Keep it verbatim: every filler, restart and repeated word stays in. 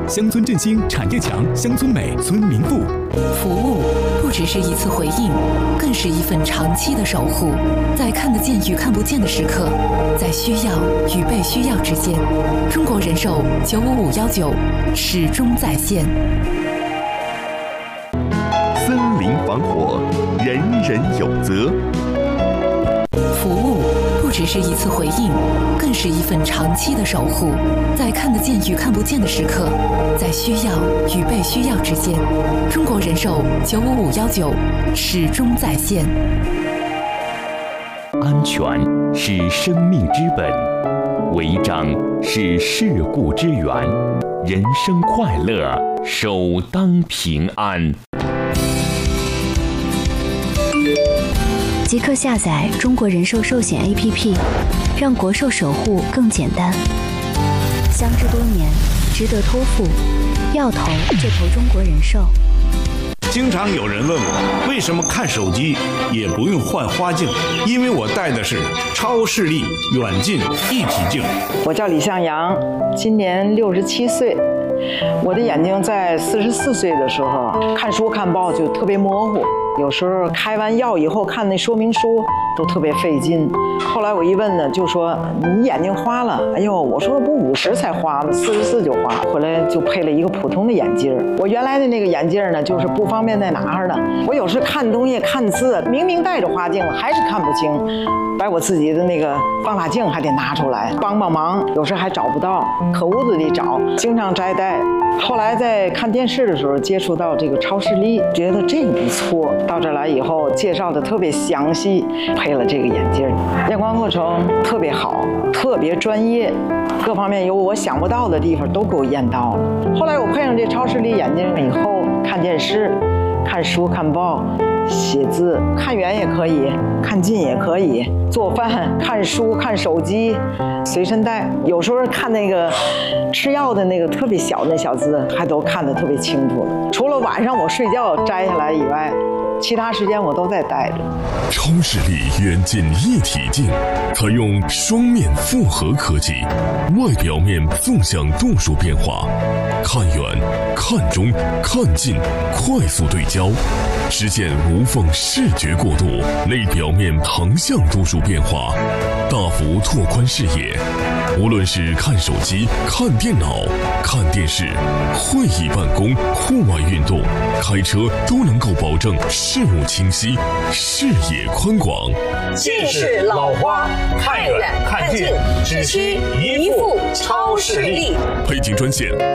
乡村振兴，产业强，乡村美，村民富。 服务不只是一次回应，更是一份长期的守护。在看得见与看不见的时刻，在需要与被需要之间，中国人寿九五五幺九始终在线。 森林防火，人人有责。 服务不只是一次回应，更是一份长期的守护。在看得见与看不见的时刻，在需要与被需要之间，中国人寿九五五幺九始终在线。 安全是生命之本，违章是事故之源。人生快乐，首当平安。 即刻下载中国人寿寿险 A P P， 让国寿守护更简单。相知多年，值得托付，要投就投中国人寿。 经常有人问我，为什么看手机也不用换花镜？因为我戴的是超视力远近一体镜。 我叫李向阳，今年六十七岁。我的眼睛在四十四岁的时候看书看报就特别模糊，有时候开完药以后看那说明书都特别费劲。后来我一问呢，就说你眼睛花了。哎呦，我说不五十才花吗？四十四就花。回来就配了一个普通的眼镜。我原来的那个眼镜呢，就是不方便再拿着的。我有时看东西看字，明明戴着花镜了，还是看不清，把我自己的那个放大镜还得拿出来帮帮忙。有时还找不到，可屋子里找，经常摘戴。后来在看电视的时候接触到这个超视力，觉得这个不错。到这来以后介绍的特别详细，配了这个眼镜，验光过程特别好，特别专业，各方面有我想不到的地方都给我验到了。后来我配上这超视力眼镜以后，看电视、看书、看报、写字，看远也可以，看近也可以，做饭、看书、看手机，随身带。有时候看那个吃药的那个特别小的小字，还都看得特别清楚了。除了晚上我睡觉摘下来以外，其他时间我都在戴着。 超视力远近一体镜，采用双面复合科技，外表面纵向度数变化，看远、看中、看近，快速对焦，实现无缝视觉过渡；内表面横向度数变化，大幅拓宽视野。无论是看手机、看电脑、看电视、会议办公、户外运动、开车，都能够保证视物清晰、视野宽广。 近视老花，看远看近，只需一副超视力。 配镜专线